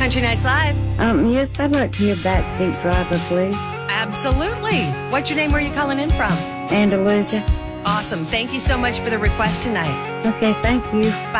Country Nights Live. Yes, I'd like to hear Backseat Driver, please. Absolutely. What's your name? Where are you calling in from? Andalusia. Awesome. Thank you so much for the request tonight. Okay, thank you. Bye.